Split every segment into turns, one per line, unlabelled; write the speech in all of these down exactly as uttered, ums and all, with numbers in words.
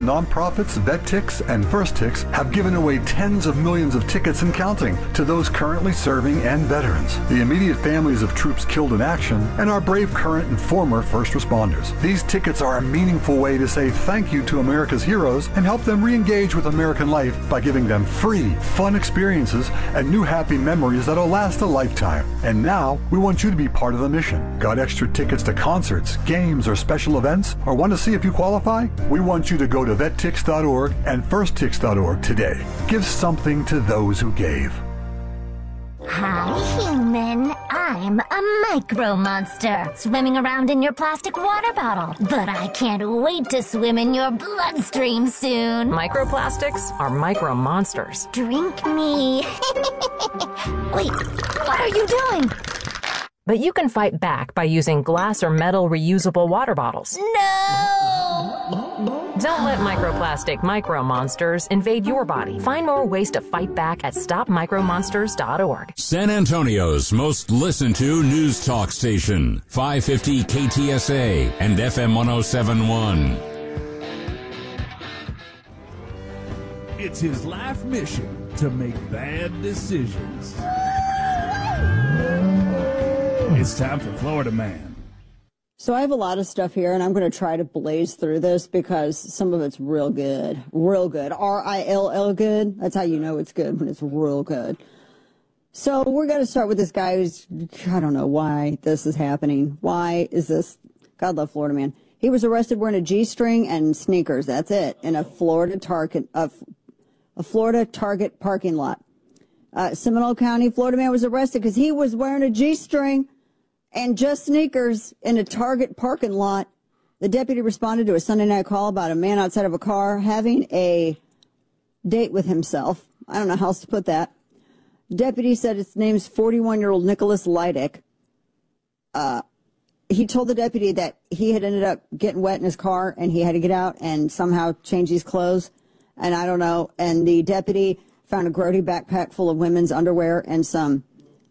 nonprofits VetTix and FirstTix have given away tens of millions of tickets and counting to those currently serving and veterans, the immediate families of troops killed in action, and our brave current and former first responders. These tickets are a meaningful way to say thank you to America's heroes and help them re-engage with American life by giving them free, fun experiences and new happy memories that'll last a lifetime. And now, we want you to be part of the mission. Got extra tickets to concerts, games, or special events? Or want to see if you qualify? We want you to go to vet tix dot org and first tix dot org today. Give something to those who gave.
Hi, human. I'm a micro monster, swimming around in your plastic water bottle. But I can't wait to swim in your bloodstream soon.
Microplastics are micro monsters.
Drink me. Wait, what are you doing?
But you can fight back by using glass or metal reusable water bottles.
No!
Don't let microplastic micro monsters invade your body. Find more ways to fight back at stop micro monsters dot org.
San Antonio's most listened to news talk station, five fifty K T S A and F M one oh seven point one.
It's his life mission to make bad decisions. It's time for Florida Man.
So I have a lot of stuff here, and I'm going to try to blaze through this because some of it's real good. Real good. R I L L good. That's how you know it's good, when it's real good. So we're going to start with this guy who's, I don't know why this is happening. Why is this? God love Florida Man. He was arrested wearing a G-string and sneakers. That's it. In a Florida Target, a, a Florida Target parking lot. Uh, Seminole County, Florida man was arrested because he was wearing a G-string and just sneakers in a Target parking lot. The deputy responded to a Sunday night call about a man outside of a car having a date with himself. I don't know how else to put that. Deputy said his name's forty-one-year-old Nicholas Leidick. Uh, he told the deputy that he had ended up getting wet in his car and he had to get out and somehow change his clothes. And I don't know. And the deputy found a grody backpack full of women's underwear and some,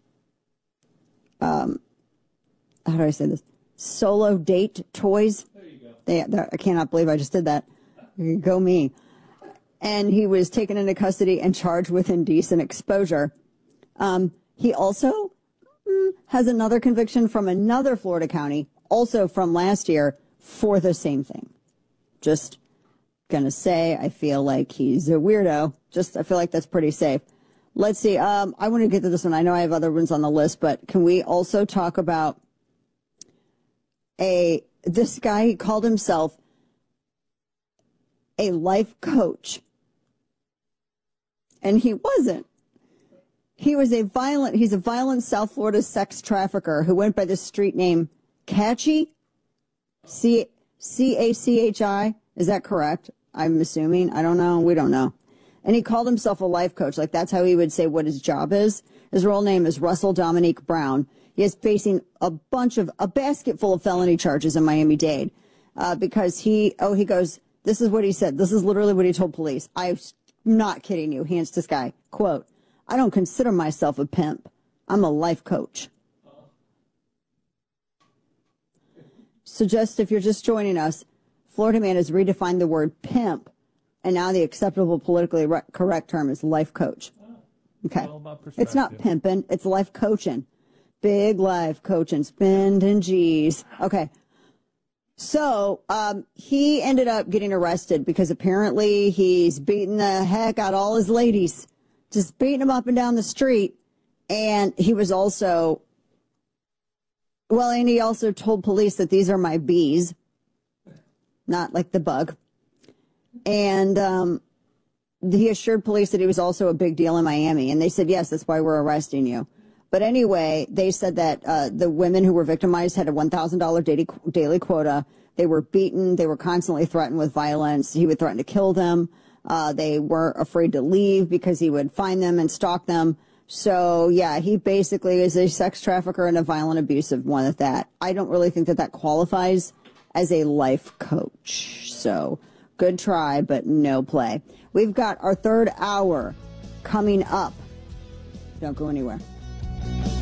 um, how do I say this? Solo date toys. There you go. They, I cannot believe I just did that. Go me. And he was taken into custody and charged with indecent exposure. Um, he also mm, has another conviction from another Florida county, also from last year, for the same thing. Just gonna say, I feel like he's a weirdo. Just, I feel like that's pretty safe. Let's see. Um, I want to get to this one. I know I have other ones on the list, but can we also talk about a, this guy, he called himself a life coach. And he wasn't. He was a violent, he's a violent South Florida sex trafficker who went by the street name Catchy, C, C A C H I. Is that correct? I'm assuming. I don't know. We don't know. And he called himself a life coach. Like, that's how he would say what his job is. His real name is Russell Dominique Brown. He is facing a bunch of, a basket full of felony charges in Miami-Dade. Uh, because he, oh, he goes, this is what he said. This is literally what he told police. I'm not kidding you. Hands to this guy. Quote, I don't consider myself a pimp. I'm a life coach. So just, if you're just joining us, Florida man has redefined the word pimp, and now the acceptable politically re- correct term is life coach. Okay. It's not pimping, it's life coaching. Big life coaching, spending G's. Okay. So, um, he ended up getting arrested because apparently he's beating the heck out of all his ladies. Just beating them up and down the street. And he was also, well, and he also told police that these are my bees. Not like the bug. And, um, he assured police that he was also a big deal in Miami. And they said, yes, that's why we're arresting you. But anyway, they said that uh, the women who were victimized had a one thousand dollars daily, daily quota. They were beaten. They were constantly threatened with violence. He would threaten to kill them. Uh, they were afraid to leave because he would find them and stalk them. So, yeah, he basically is a sex trafficker and a violent, abusive one at that. I don't really think that that qualifies as a life coach. So, good try, but no play. We've got our third hour coming up. Don't go anywhere.